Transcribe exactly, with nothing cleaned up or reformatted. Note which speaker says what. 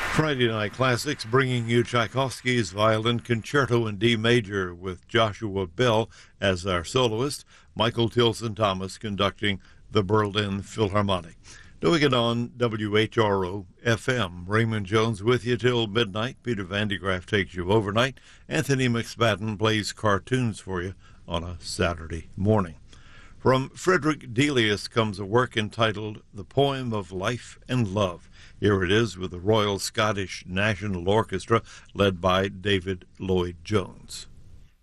Speaker 1: Friday Night Classics bringing you Tchaikovsky's Violin Concerto in D Major with Joshua Bell as our soloist, Michael Tilson Thomas conducting the Berlin Philharmonic. Doing it on W H R O F M. Raymond Jones with you till midnight. Peter Van de Graaff takes you overnight. Anthony McSpadden plays cartoons for you on a Saturday morning. From Frederick Delius comes a work entitled The Poem of Life and Love. Here it is with the Royal Scottish National Orchestra led by David Lloyd-Jones.